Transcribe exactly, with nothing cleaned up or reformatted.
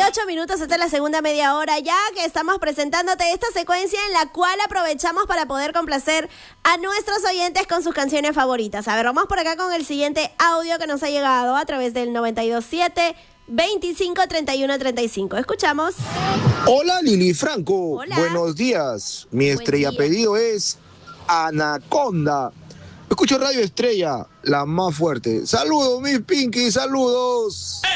ocho minutos, esta es la segunda media hora ya que estamos presentándote esta secuencia en la cual aprovechamos para poder complacer a nuestros oyentes con sus canciones favoritas. A ver, vamos por acá con el siguiente audio que nos ha llegado a través del noventa y dos siete, veinticinco, treinta y uno, treinta y cinco. Escuchamos. Hola Lili Franco, Hola. Buenos días. Mi Buen estrella día. pedido es Anaconda. Escucho Radio Estrella, la más fuerte. Saludos, mis Pinky, saludos.